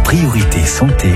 Priorité Santé,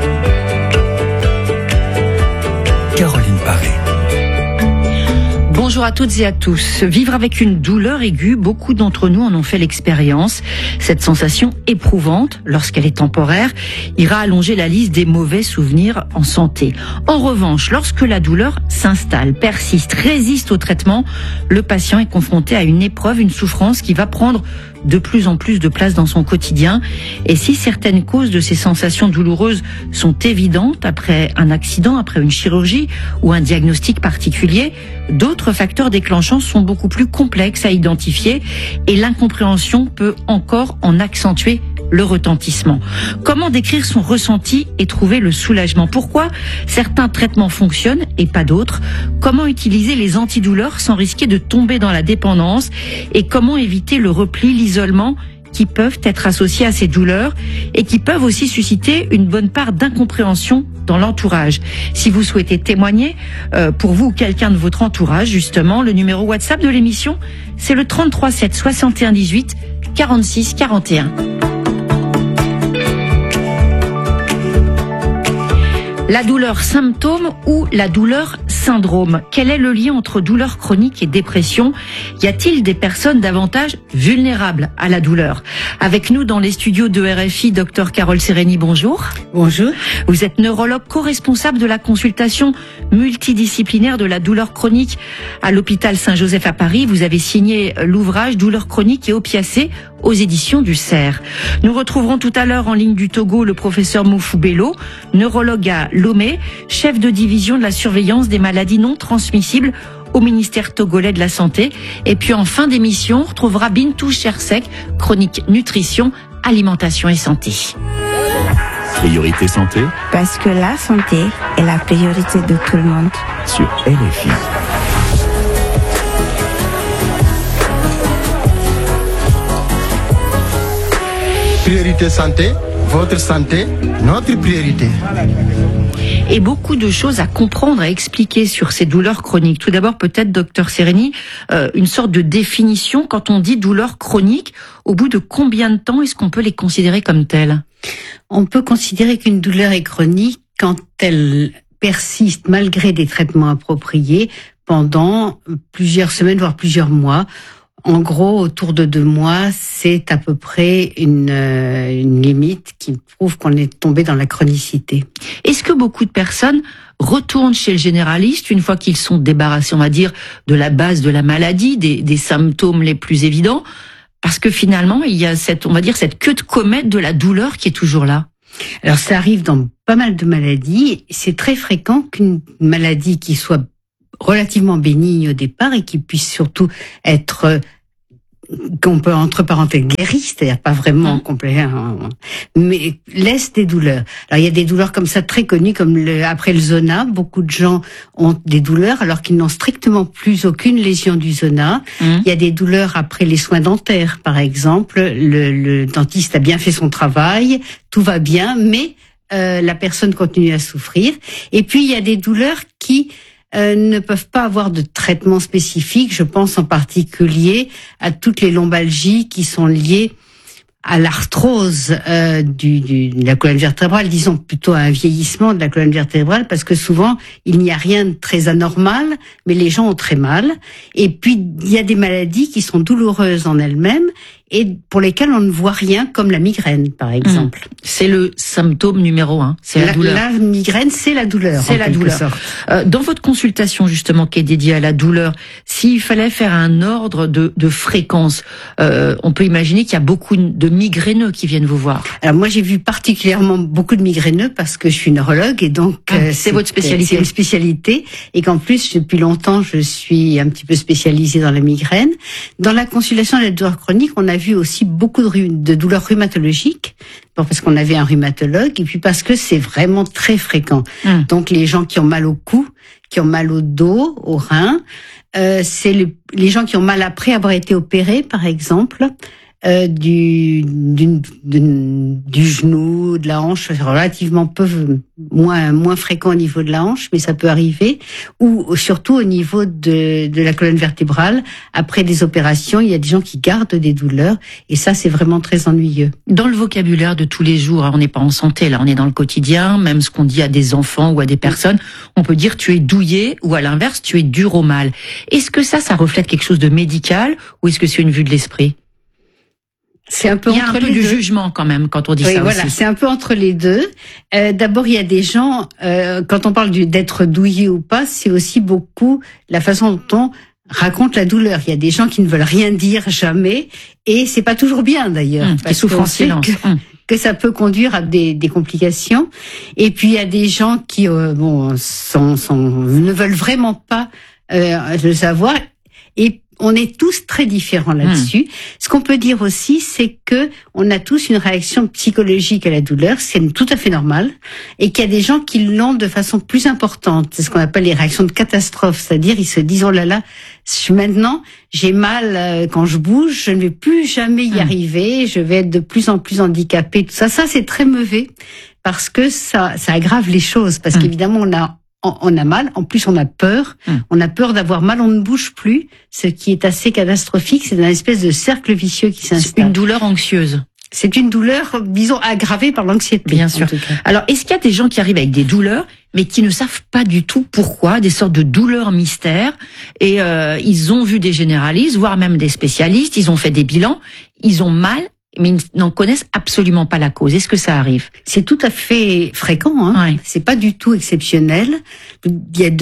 Caroline Paré. Bonjour à toutes et à tous. Vivre avec une douleur aiguë, beaucoup d'entre nous en ont fait l'expérience. Cette sensation éprouvante, lorsqu'elle est temporaire, ira allonger la liste des mauvais souvenirs en santé. En revanche, lorsque la douleur s'installe, persiste, résiste au traitement, le patient est confronté à une épreuve, une souffrance qui va prendre de plus en plus de place dans son quotidien. Et si certaines causes de ces sensations douloureuses sont évidentes après un accident, après une chirurgie ou un diagnostic particulier, d'autres facteurs déclenchants sont beaucoup plus complexes à identifier et l'incompréhension peut encore en accentuer le retentissement. Comment décrire son ressenti et trouver le soulagement? Pourquoi certains traitements fonctionnent et pas d'autres? Comment utiliser les antidouleurs sans risquer de tomber dans la dépendance? Et comment éviter le repli, l'isolement qui peuvent être associés à ces douleurs et qui peuvent aussi susciter une bonne part d'incompréhension dans l'entourage? Si vous souhaitez témoigner, pour vous ou quelqu'un de votre entourage, justement, le numéro WhatsApp de l'émission, c'est le 33 7 61 18 46 41. La douleur symptôme ou la douleur syndrome? Quel est le lien entre douleur chronique et dépression? Y a-t-il des personnes davantage vulnérables à la douleur? Avec nous dans les studios de RFI, Dr Carole Sereni, bonjour. Bonjour. Vous êtes neurologue co-responsable de la consultation multidisciplinaire de la douleur chronique à l'hôpital Saint-Joseph à Paris. Vous avez signé l'ouvrage Douleur chronique et opiacés aux éditions du CERF. Nous retrouverons tout à l'heure en ligne du Togo le professeur Moufou Bello, neurologue à Lomé, chef de division de la surveillance des maladies non transmissibles au ministère togolais de la Santé. Et puis en fin d'émission, on retrouvera Bintou Chersek, chronique nutrition, alimentation et santé. Priorité Santé Parce que la santé est la priorité de tout le monde. sur RFI. Priorité santé, votre santé, notre priorité. Et beaucoup de choses à comprendre, à expliquer sur ces douleurs chroniques. Tout d'abord, peut-être, docteur Sereni, une sorte de définition. Quand on dit douleur chronique, au bout de combien de temps est-ce qu'on peut les considérer comme telles? On peut considérer qu'une douleur est chronique quand elle persiste malgré des traitements appropriés pendant plusieurs semaines, voire plusieurs mois. En gros, autour de 2 mois, c'est à peu près une limite qui prouve qu'on est tombé dans la chronicité. Est-ce que beaucoup de personnes retournent chez le généraliste une fois qu'ils sont débarrassés, on va dire, de la base de la maladie, des symptômes les plus évidents? Parce que finalement, il y a cette queue de comète de la douleur qui est toujours là. Alors, ça arrive dans pas mal de maladies. C'est très fréquent qu'une maladie qui soit relativement bénigne au départ et qui puisse surtout être qu'on peut entre parenthèses guérir, c'est-à-dire pas vraiment complet, mais laisse des douleurs. Alors il y a des douleurs comme ça très connues, comme après le zona, beaucoup de gens ont des douleurs alors qu'ils n'ont strictement plus aucune lésion du zona. Il y a des douleurs après les soins dentaires, par exemple. Le dentiste a bien fait son travail, tout va bien, mais la personne continue à souffrir. Et puis il y a des douleurs qui ne peuvent pas avoir de traitement spécifique. Je pense en particulier à toutes les lombalgies qui sont liées à l'arthrose de la colonne vertébrale, disons plutôt à un vieillissement de la colonne vertébrale, parce que souvent il n'y a rien de très anormal, mais les gens ont très mal. Et puis il y a des maladies qui sont douloureuses en elles-mêmes et pour lesquelles on ne voit rien, comme la migraine, par exemple. C'est le symptôme numéro 1, c'est la douleur. La migraine, c'est la douleur. C'est la douleur. Dans votre consultation, justement, qui est dédiée à la douleur, s'il fallait faire un ordre de fréquence, on peut imaginer qu'il y a beaucoup de migraineux qui viennent vous voir. Alors moi, j'ai vu particulièrement beaucoup de migraineux parce que je suis neurologue et donc c'est votre spécialité. C'est une spécialité et qu'en plus, depuis longtemps, je suis un petit peu spécialisée dans la migraine. Dans la consultation de la douleur chronique, on a vu aussi beaucoup de douleurs rhumatologiques, parce qu'on avait un rhumatologue, et puis parce que c'est vraiment très fréquent. Donc les gens qui ont mal au cou, qui ont mal au dos, aux reins, c'est les gens qui ont mal après avoir été opérés, par exemple, du genou, de la hanche, relativement moins fréquent au niveau de la hanche, mais ça peut arriver, ou surtout au niveau de la colonne vertébrale. Après des opérations, il y a des gens qui gardent des douleurs, et ça, c'est vraiment très ennuyeux. Dans le vocabulaire de tous les jours, on n'est pas en santé, là, on est dans le quotidien, même ce qu'on dit à des enfants ou à des personnes, on peut dire tu es douillet, ou à l'inverse, tu es dur au mal. Est-ce que ça reflète quelque chose de médical, ou est-ce que c'est une vue de l'esprit? C'est un peu il y a un peu du jugement quand même quand on dit ça voilà, aussi. C'est un peu entre les deux. D'abord, il y a des gens, quand on parle d'être douillé ou pas, c'est aussi beaucoup la façon dont on raconte la douleur. Il y a des gens qui ne veulent rien dire jamais, et c'est pas toujours bien d'ailleurs. Qui souffrent en silence. Que ça peut conduire à des complications. Et puis il y a des gens qui ne veulent vraiment pas le savoir. Et on est tous très différents là-dessus. Ce qu'on peut dire aussi, c'est que on a tous une réaction psychologique à la douleur, c'est tout à fait normal, et qu'il y a des gens qui l'ont de façon plus importante. C'est ce qu'on appelle les réactions de catastrophe, c'est-à-dire ils se disent oh là là, maintenant j'ai mal quand je bouge, je ne vais plus jamais y arriver, je vais être de plus en plus handicapé. Tout ça c'est très mauvais parce que ça aggrave les choses, parce qu'évidemment on a mal, en plus on a peur d'avoir mal, on ne bouge plus, ce qui est assez catastrophique, c'est une espèce de cercle vicieux qui s'installe. C'est une douleur anxieuse. C'est une douleur, disons, aggravée par l'anxiété. Bien sûr. Alors, est-ce qu'il y a des gens qui arrivent avec des douleurs, mais qui ne savent pas du tout pourquoi, des sortes de douleurs mystères, et ils ont vu des généralistes, voire même des spécialistes, ils ont fait des bilans, ils ont mal, mais ils n'en connaissent absolument pas la cause. Est-ce que ça arrive? C'est tout à fait fréquent, hein. Ouais. C'est pas du tout exceptionnel. Il y a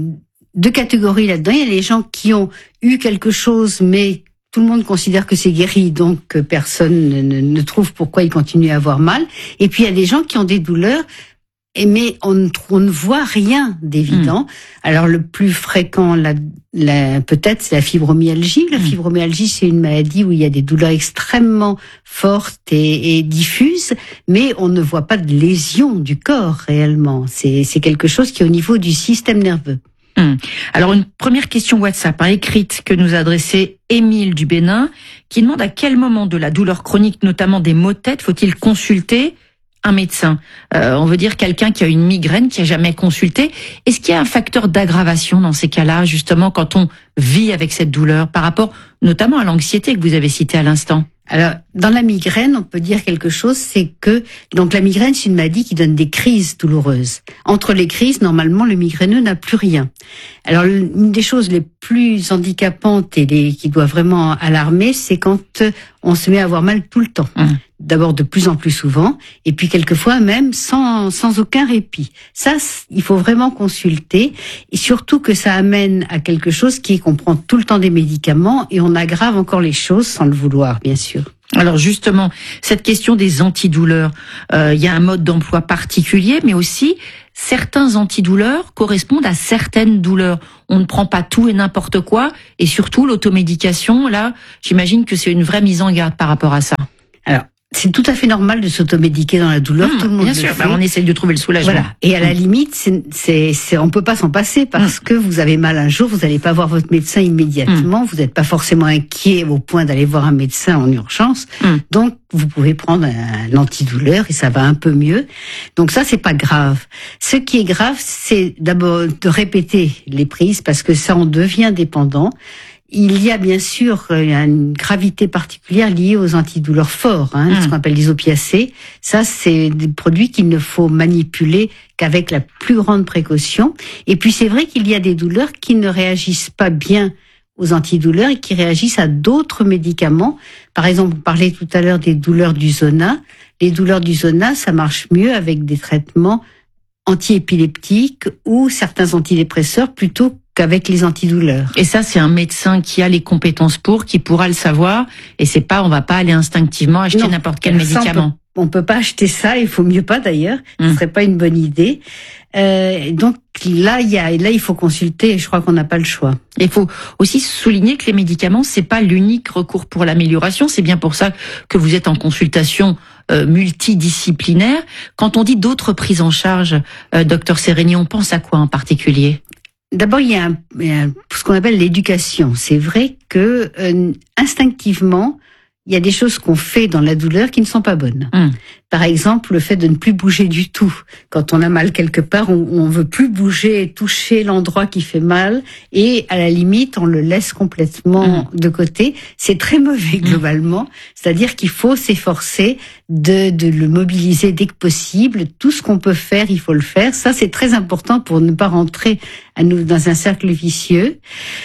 deux catégories là-dedans. Il y a les gens qui ont eu quelque chose, mais tout le monde considère que c'est guéri, donc personne ne trouve pourquoi ils continuent à avoir mal. Et puis il y a des gens qui ont des douleurs, mais on ne voit rien d'évident. Alors le plus fréquent, peut-être, c'est la fibromyalgie. La fibromyalgie, c'est une maladie où il y a des douleurs extrêmement fortes et diffuses, mais on ne voit pas de lésion du corps réellement. C'est quelque chose qui est au niveau du système nerveux. Alors une première question WhatsApp écrite que nous a adressée Émile du Bénin, qui demande à quel moment de la douleur chronique, notamment des maux de tête, faut-il consulter un médecin? On veut dire quelqu'un qui a une migraine, qui a jamais consulté. Est-ce qu'il y a un facteur d'aggravation dans ces cas-là, justement, quand on vit avec cette douleur, par rapport notamment à l'anxiété que vous avez citée à l'instant? Alors, dans la migraine, on peut dire quelque chose, c'est que, donc la migraine, c'est une maladie qui donne des crises douloureuses. Entre les crises, normalement, le migraineux n'a plus rien. Alors, une des choses les plus handicapantes et qui doit vraiment alarmer, c'est quand on se met à avoir mal tout le temps. D'abord de plus en plus souvent, et puis quelquefois même sans aucun répit. Ça, il faut vraiment consulter, et surtout que ça amène à quelque chose qui est qu'on prend tout le temps des médicaments, et on aggrave encore les choses sans le vouloir, bien sûr. Alors justement, cette question des antidouleurs, il y a un mode d'emploi particulier, mais aussi certains antidouleurs correspondent à certaines douleurs. On ne prend pas tout et n'importe quoi, et surtout l'automédication, là, j'imagine que c'est une vraie mise en garde par rapport à ça. Alors, c'est tout à fait normal de s'automédiquer dans la douleur, tout le monde bien le sûr, fait. On essaye de trouver le soulagement. Voilà. Et à la limite, on peut pas s'en passer parce que vous avez mal un jour, vous n'allez pas voir votre médecin immédiatement, vous n'êtes pas forcément inquiet au point d'aller voir un médecin en urgence. Donc, vous pouvez prendre un antidouleur et ça va un peu mieux. Donc ça, c'est pas grave. Ce qui est grave, c'est d'abord de répéter les prises parce que ça, on devient dépendant. Il y a bien sûr une gravité particulière liée aux antidouleurs forts, ce qu'on appelle les opiacés. Ça, c'est des produits qu'il ne faut manipuler qu'avec la plus grande précaution. Et puis, c'est vrai qu'il y a des douleurs qui ne réagissent pas bien aux antidouleurs et qui réagissent à d'autres médicaments. Par exemple, on parlait tout à l'heure des douleurs du zona. Les douleurs du zona, ça marche mieux avec des traitements antiépileptiques ou certains antidépresseurs plutôt qu'avec les antidouleurs. Et ça, c'est un médecin qui a les compétences qui pourra le savoir. Et c'est pas, on va pas aller instinctivement acheter n'importe quel médicament. On peut pas acheter ça, il faut mieux pas d'ailleurs. Ce serait pas une bonne idée. Donc là, il faut consulter et je crois qu'on n'a pas le choix. Il faut aussi souligner que les médicaments, c'est pas l'unique recours pour l'amélioration. C'est bien pour ça que vous êtes en consultation multidisciplinaire. Quand on dit d'autres prises en charge, docteur Sereni, on pense à quoi en particulier? D'abord, il y a ce qu'on appelle l'éducation. C'est vrai que instinctivement, il y a des choses qu'on fait dans la douleur qui ne sont pas bonnes. Par exemple, le fait de ne plus bouger du tout. Quand on a mal quelque part, on veut plus bouger et toucher l'endroit qui fait mal, et à la limite, on le laisse complètement de côté. C'est très mauvais globalement. C'est-à-dire qu'il faut s'efforcer de le mobiliser dès que possible. Tout ce qu'on peut faire, il faut le faire. Ça, c'est très important pour ne pas rentrer à nous dans un cercle vicieux.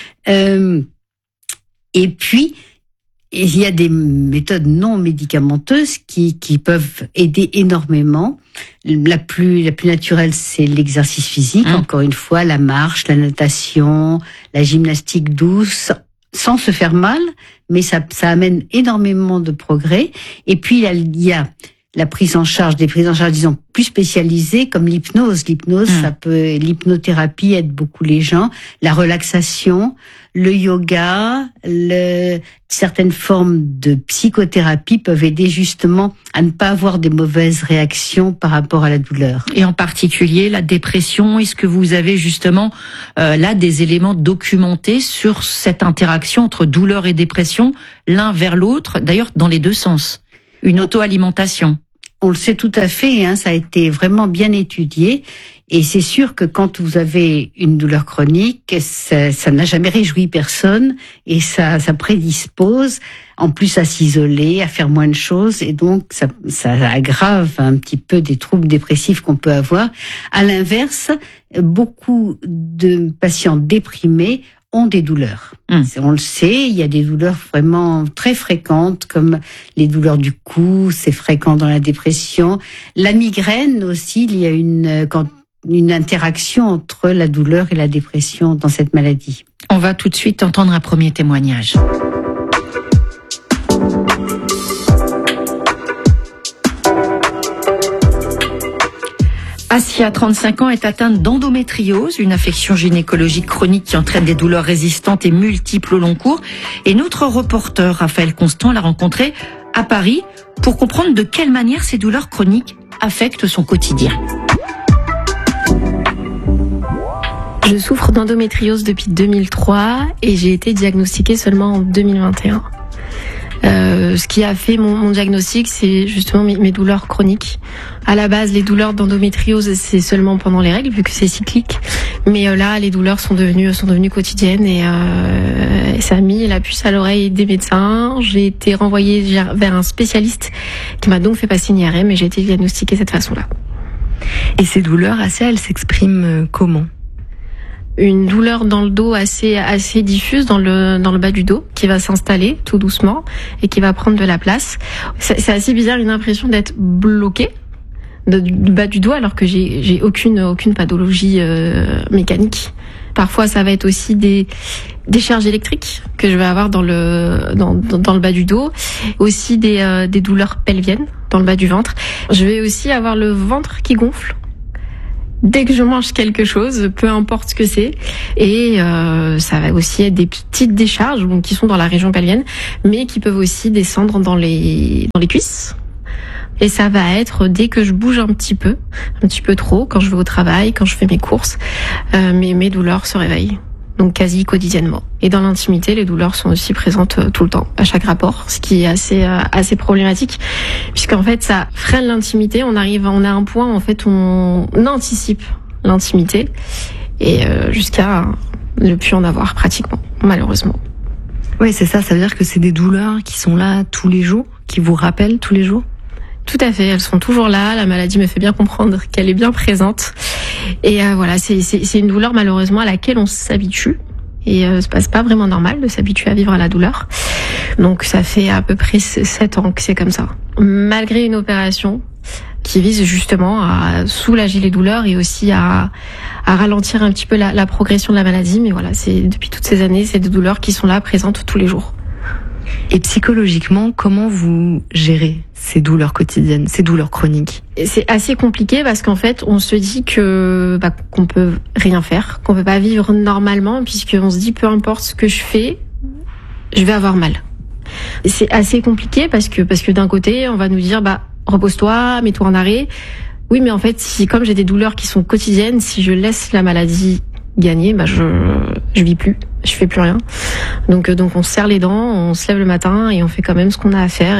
Et puis, il y a des méthodes non médicamenteuses qui peuvent aider énormément. La plus naturelle, c'est l'exercice physique. Encore une fois, la marche, la natation, la gymnastique douce, sans se faire mal, mais ça amène énormément de progrès. Et puis, il y a la prise en charge, des prises en charge, disons, plus spécialisées, comme l'hypnose. L'hypnothérapie aide beaucoup les gens. La relaxation, le yoga, certaines formes de psychothérapie peuvent aider justement à ne pas avoir des mauvaises réactions par rapport à la douleur. Et en particulier la dépression, est-ce que vous avez justement là des éléments documentés sur cette interaction entre douleur et dépression, l'un vers l'autre, d'ailleurs dans les deux sens? Une auto-alimentation. On le sait tout à fait, ça a été vraiment bien étudié. Et c'est sûr que quand vous avez une douleur chronique, ça n'a jamais réjoui personne, et ça prédispose en plus à s'isoler, à faire moins de choses, et donc ça aggrave un petit peu des troubles dépressifs qu'on peut avoir. À l'inverse, beaucoup de patients déprimés ont des douleurs. On le sait, il y a des douleurs vraiment très fréquentes, comme les douleurs du cou, c'est fréquent dans la dépression. La migraine aussi, il y a une interaction entre la douleur et la dépression dans cette maladie. On va tout de suite entendre un premier témoignage. Asia, 35 ans, est atteinte d'endométriose, une affection gynécologique chronique qui entraîne des douleurs résistantes et multiples au long cours. Et notre reporter Raphaël Constant l'a rencontrée à Paris pour comprendre de quelle manière ces douleurs chroniques affectent son quotidien. Je souffre d'endométriose depuis 2003 et j'ai été diagnostiquée seulement en 2021. Ce qui a fait mon diagnostic, c'est justement mes douleurs chroniques. À la base, les douleurs d'endométriose, c'est seulement pendant les règles, vu que c'est cyclique. Mais là, les douleurs sont devenues quotidiennes, et ça a mis la puce à l'oreille des médecins. J'ai été renvoyée vers un spécialiste qui m'a donc fait passer une IRM, et j'ai été diagnostiquée de cette façon-là. Et ces douleurs, elles s'expriment comment ? Une douleur dans le dos assez diffuse dans le bas du dos, qui va s'installer tout doucement et qui va prendre de la place. C'est assez bizarre, une impression d'être bloqué du bas du dos, alors que j'ai aucune pathologie mécanique. Parfois, ça va être aussi des charges électriques que je vais avoir dans le bas du dos, aussi des douleurs pelviennes dans le bas du ventre. Je vais aussi avoir le ventre qui gonfle dès que je mange quelque chose, peu importe ce que c'est. Et ça va aussi être des petites décharges qui sont dans la région pelvienne, mais qui peuvent aussi descendre dans les cuisses. Et ça va être dès que je bouge un petit peu trop, quand je vais au travail, quand je fais mes courses, mes douleurs se réveillent. Donc quasi quotidiennement. Et dans l'intimité, les douleurs sont aussi présentes tout le temps, à chaque rapport, ce qui est assez problématique, puisqu'en fait ça freine l'intimité. On a un point en fait où on anticipe l'intimité, et jusqu'à ne plus en avoir pratiquement, malheureusement. Oui, c'est ça. Ça veut dire que c'est des douleurs qui sont là tous les jours, qui vous rappellent tous les jours ? Tout à fait, elles sont toujours là. La maladie me fait bien comprendre qu'elle est bien présente. Et voilà, c'est une douleur malheureusement à laquelle on s'habitue. Et c'est pas vraiment normal de s'habituer à vivre à la douleur. Donc ça fait à peu près 7 ans que c'est comme ça. Malgré une opération qui vise justement à soulager les douleurs et aussi à ralentir un petit peu la progression de la maladie. Mais voilà, c'est depuis toutes ces années, c'est des douleurs qui sont là, présentes tous les jours. Et psychologiquement, comment vous gérez ces douleurs quotidiennes, ces douleurs chroniques ? C'est assez compliqué parce qu'en fait, on se dit qu'on peut rien faire, qu'on peut pas vivre normalement, puisqu'on se dit peu importe ce que je fais, je vais avoir mal. C'est assez compliqué parce que d'un côté, on va nous dire repose-toi, mets-toi en arrêt. Oui, mais en fait, comme j'ai des douleurs qui sont quotidiennes, si je laisse la maladie gagné, je vis plus, je fais plus rien. Donc on se serre les dents, on se lève le matin et on fait quand même ce qu'on a à faire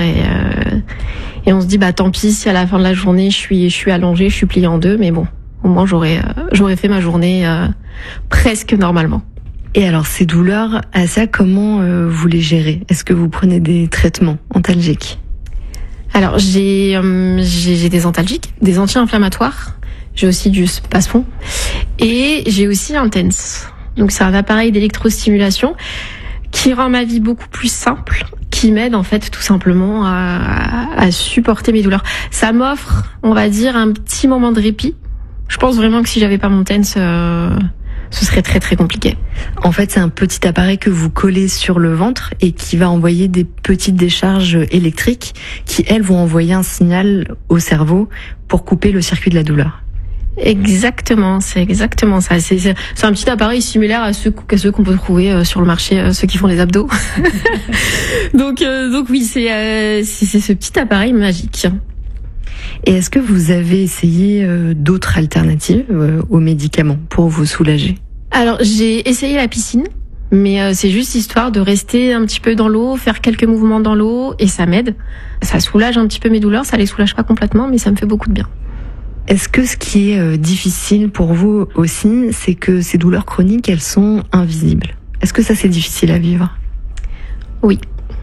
et on se dit tant pis si à la fin de la journée je suis allongée, je suis pliée en deux, mais bon, au moins j'aurais fait ma journée presque normalement. Et alors ces douleurs, Assia, comment vous les gérez? Est-ce que vous prenez des traitements antalgiques? Alors j'ai des antalgiques, des anti-inflammatoires. J'ai aussi du Spasfon et j'ai aussi un TENS. Donc c'est un appareil d'électrostimulation qui rend ma vie beaucoup plus simple, qui m'aide en fait tout simplement à supporter mes douleurs. Ça m'offre, on va dire, un petit moment de répit. Je pense vraiment que si j'avais pas mon TENS, ce serait très très compliqué. En fait, c'est un petit appareil que vous collez sur le ventre et qui va envoyer des petites décharges électriques qui, elles, vont envoyer un signal au cerveau pour couper le circuit de la douleur. Exactement, c'est exactement ça. C'est un petit appareil similaire à ceux qu'on peut trouver sur le marché, ceux qui font les abdos. donc oui, c'est ce petit appareil magique. Et est-ce que vous avez essayé d'autres alternatives aux médicaments pour vous soulager? Alors j'ai essayé la piscine, mais c'est juste histoire de rester un petit peu dans l'eau, faire quelques mouvements dans l'eau et ça m'aide. Ça soulage un petit peu mes douleurs, ça les soulage pas complètement, mais ça me fait beaucoup de bien. Est-ce que ce qui est difficile pour vous aussi, c'est que ces douleurs chroniques, elles sont invisibles? Est-ce que ça c'est difficile à vivre? Oui.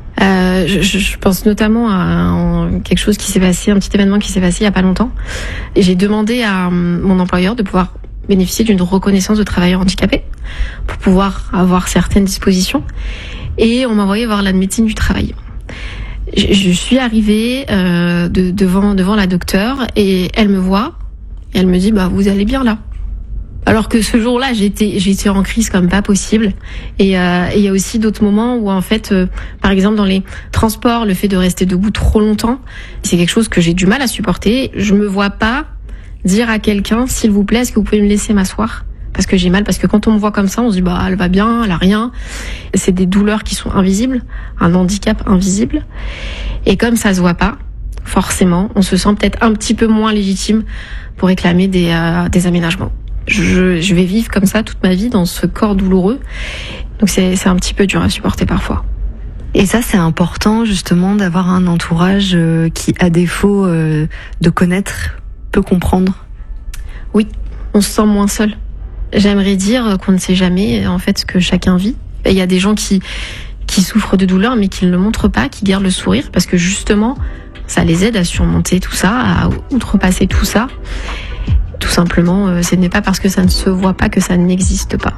Je pense notamment à quelque chose qui s'est passé, un petit événement qui s'est passé il y a pas longtemps. Et j'ai demandé à mon employeur de pouvoir bénéficier d'une reconnaissance de travailleur handicapé pour pouvoir avoir certaines dispositions. Et on m'a envoyé voir la médecine du travail. Je suis arrivée devant la docteure et elle me voit et elle me dit vous allez bien là. Alors que ce jour-là j'étais en crise comme pas possible et il y a aussi d'autres moments où en fait par exemple dans les transports, le fait de rester debout trop longtemps, c'est quelque chose que j'ai du mal à supporter. Je me vois pas dire à quelqu'un s'il vous plaît, est-ce que vous pouvez me laisser m'asseoir? Parce que j'ai mal, parce que quand on me voit comme ça, on se dit elle va bien, elle a rien. C'est des douleurs qui sont invisibles, un handicap invisible. Et comme ça se voit pas, forcément, on se sent peut-être un petit peu moins légitime pour réclamer des aménagements. Je vais vivre comme ça toute ma vie dans ce corps douloureux. Donc c'est un petit peu dur à supporter parfois. Et ça, c'est important justement d'avoir un entourage qui, à défaut de connaître, peut comprendre. Oui, on se sent moins seul. J'aimerais dire qu'on ne sait jamais en fait ce que chacun vit. Il y a des gens qui souffrent de douleur mais qui ne le montrent pas, qui gardent le sourire parce que justement ça les aide à surmonter tout ça, à outrepasser tout ça. Tout simplement, ce n'est pas parce que ça ne se voit pas que ça n'existe pas.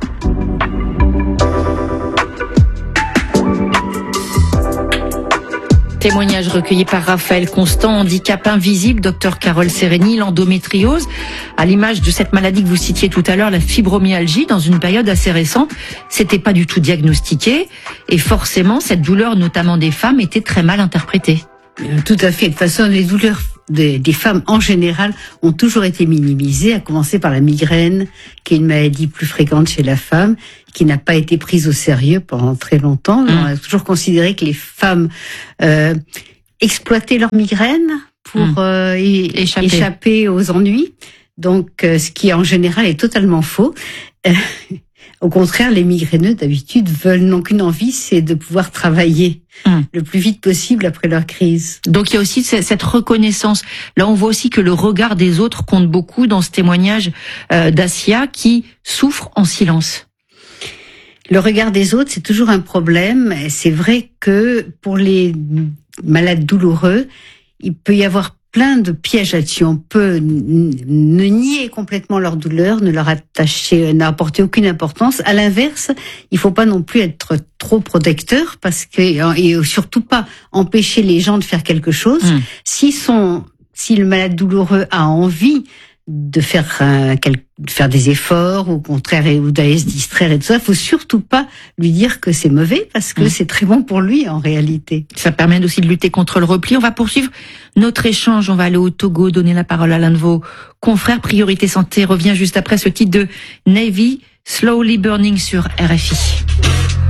Témoignage recueilli par Raphaël Constant, handicap invisible, docteur Carole Sereni, l'endométriose. À l'image de cette maladie que vous citiez tout à l'heure, la fibromyalgie, dans une période assez récente, c'était pas du tout diagnostiqué. Et forcément, cette douleur, notamment des femmes, était très mal interprétée. Tout à fait. De toute façon, les douleurs des femmes en général ont toujours été minimisées, à commencer par la migraine, qui est une maladie plus fréquente chez la femme, qui n'a pas été prise au sérieux pendant très longtemps. On a toujours considéré que les femmes exploitaient leur migraine pour échapper aux ennuis. Donc, ce qui en général est totalement faux. Au contraire, les migraineux, d'habitude, n'ont qu'une envie, c'est de pouvoir travailler le plus vite possible après leur crise. Donc il y a aussi cette reconnaissance. Là, on voit aussi que le regard des autres compte beaucoup dans ce témoignage d'Assia qui souffre en silence. Le regard des autres, c'est toujours un problème. C'est vrai que pour les malades douloureux, il peut y avoir plein de pièges là-dessus. On peut ne nier complètement leur douleur, ne leur apporter aucune importance. À l'inverse, il faut pas non plus être trop protecteur et surtout pas empêcher les gens de faire quelque chose. Si le malade douloureux a envie de faire des efforts, au contraire, ou d'aller se distraire et tout ça, il faut surtout pas lui dire que c'est mauvais parce que c'est très bon pour lui en réalité. Ça permet aussi de lutter contre le repli. On va poursuivre notre échange. On va aller au Togo, donner la parole à l'un de vos confrères. Priorité Santé revient juste après ce titre de Navy, Slowly Burning sur RFI.